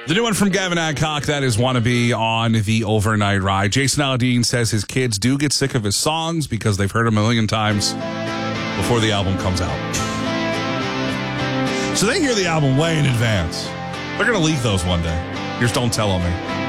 The new one from Gavin Adcock, that is Wannabe on the Overnight Ride. Jason Aldean says his kids do get sick of his songs because they've heard them a million times before the album comes out. So they hear the album way in advance. They're going to leak those one day. You just don't tell on me.